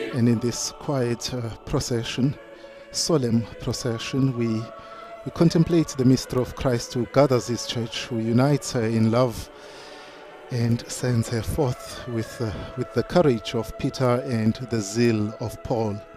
And in this quiet procession, solemn procession, we contemplate the mystery of Christ who gathers his church, who unites her in love and sends her forth with the courage of Peter and the zeal of Paul.